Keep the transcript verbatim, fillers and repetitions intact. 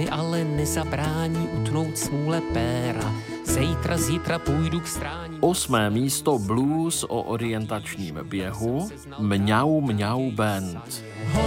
mi ale nezabrání utnout smůle péra. Zítra, zítra půjdu k strání. Osmé místo blues o orientačním běhu Mňau Mňau Band.